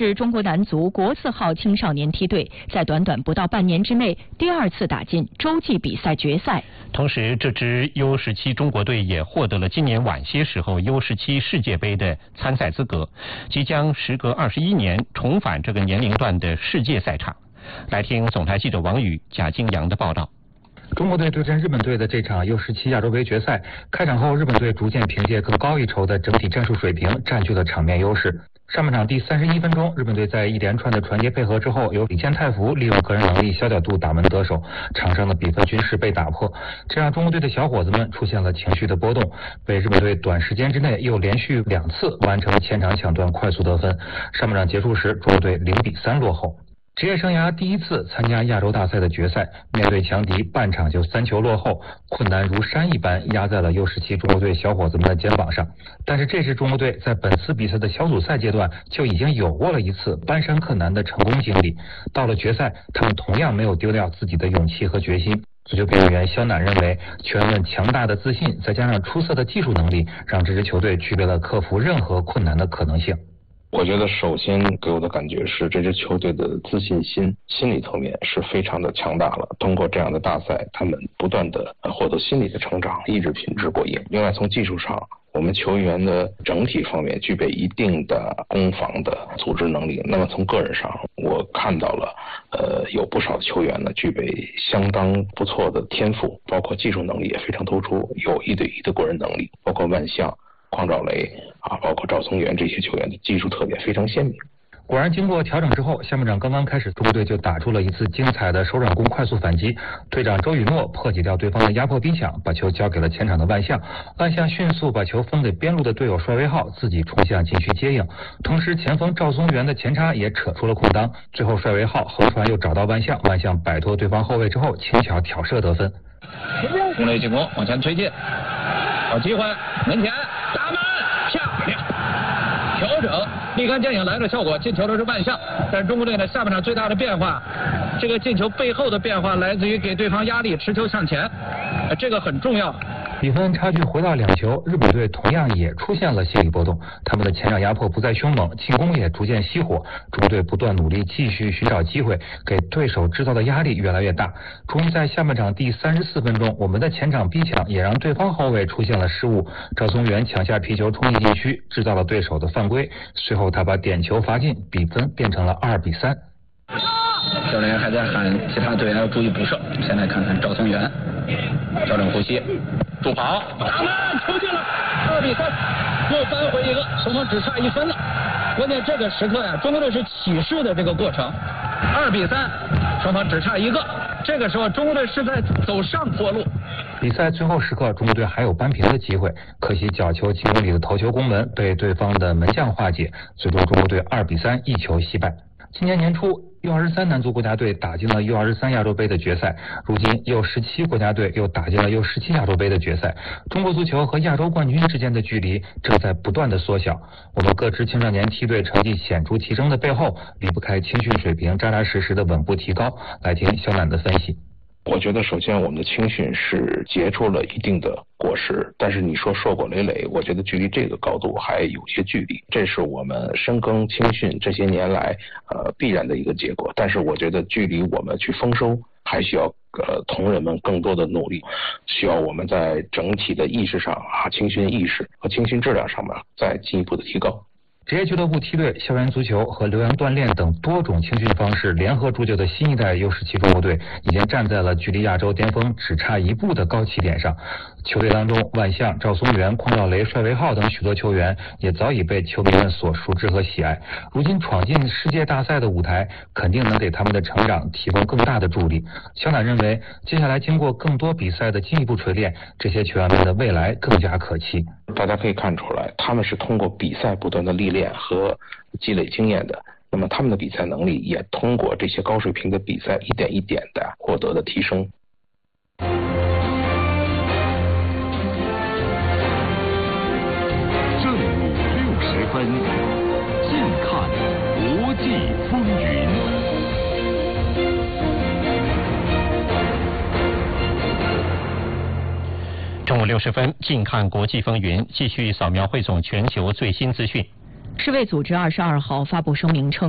是中国男足国字号青少年梯队在短短不到半年之内第2次打进洲际比赛决赛。 同时，这支 U17 中国队也获得了今年晚些时候 U17 世界杯的参赛资格，即将时隔21年重返这个年龄段的世界赛场。来听总台记者王宇、贾金阳的报道。 中国队对阵日本队的这场 U17 亚洲杯决赛，开场后日本队逐渐凭借更高一筹的整体战术水平占据了场面优势。上半场第31分钟，日本队在一连串的传接配合之后，由李健太福利用个人能力小角度打门得手，场上的比分均势被打破，这让中国队的小伙子们出现了情绪的波动，被日本队短时间之内又连续2次完成前场抢断快速得分。上半场结束时，中国队0-3落后。职业生涯第1次参加亚洲大赛的决赛，面对强敌，半场就3球落后，困难如山一般压在了 U17 中国队小伙子们的肩膀上。但是这支中国队在本次比赛的小组赛阶段就已经有过了一次搬山克难的成功经历，到了决赛，他们同样没有丢掉自己的勇气和决心。足球评论员肖楠认为，球员们强大的自信再加上出色的技术能力，让这支球队具备了克服任何困难的可能性。 我觉得首先给我的感觉是这支球队的自信心心理层面是非常的强大了，通过这样的大赛，他们不断的获得心理的成长，意志品质过硬。另外从技术上，我们球员的整体方面具备一定的攻防的组织能力。那么从个人上，我看到了有不少球员呢具备相当不错的天赋，包括技术能力也非常突出，有1对1的过人能力，包括万象、邝兆雷包括赵松元这些球员的技术特点非常鲜明。 果然，经过调整之后，下半场刚刚开始，中国队就打出了一次精彩的手转攻快速反击。队长周雨诺破解掉对方的压迫逼抢，把球交给了前场的万象。万象迅速把球分给边路的队友帅威浩，自己冲向禁区接应。同时，前锋赵松元的前插也扯出了空当。最后，帅威浩后传又找到万象，万象摆脱对方后卫之后，轻巧挑射得分。 中队进攻往前推进，好机会，门前打门，漂亮！调整立竿见影来的效果，进球的是万象。但是中国队呢，下半场最大的变化，这个进球背后的变化来自于给对方压力，持球向前，这个很重要。 比分差距回到2球，日本队同样也出现了心理波动，他们的前场压迫不再凶猛，进攻也逐渐熄火。中国队不断努力，继续寻找机会，给对手制造的压力越来越大。终于在下半场第34分钟，我们的前场逼抢也让对方后卫出现了失误。赵松元抢下皮球冲进禁区，制造了对手的犯规。随后他把点球罚进，比分变成了2-3。 教练还在喊其他队员要注意补射。先来看看赵松元，调整呼吸，助跑，打门，球进了，2-3，又扳回一个，双方只差1分了。关键这个时刻呀，中国队是起势的这个过程，2-3，双方只差1个。这个时候，中国队是在走上坡路。 比赛最后时刻，中国队还有扳平的机会，可惜角球进攻里的头球攻门被对方的门将化解，最终中国队2-3一球惜败。今年年初，U23男足国家队打进了 U23亚洲杯的决赛，如今U17国家队又打进了 U17亚洲杯的决赛。中国足球和亚洲冠军之间的距离正在不断的缩小。我们各支青少年梯队成绩显著提升的背后，离不开青训水平扎扎实实的稳步提高。来听肖楠的分析。 我觉得首先我们的青训是结出了一定的果实，但是你说硕果累累，我觉得距离这个高度还有些距离，这是我们深耕青训这些年来必然的一个结果。但是我觉得距离我们去丰收还需要同仁们更多的努力，需要我们在整体的意识上青训意识和青训质量上面再进一步的提高。 职业俱乐部梯队、校园足球和留洋锻炼等多种青训方式联合铸就的新一代 U17中国队，已经站在了距离亚洲巅峰只差1步的高起点上。球队当中，万象、赵松元、邝兆雷、帅威浩等许多球员也早已被球迷们所熟知和喜爱。如今闯进世界大赛的舞台，肯定能给他们的成长提供更大的助力。肖楠认为，接下来经过更多比赛的进一步锤炼，这些球员们的未来更加可期。 大家可以看出来，他们是通过比赛不断的历练和积累经验的，那么他们的比赛能力也通过这些高水平的比赛一点一点的获得了提升。 正午60分，近看国际风云。 正午60分，近看国际风云，继续扫描汇总全球最新资讯。 世卫组织22号发布声明称，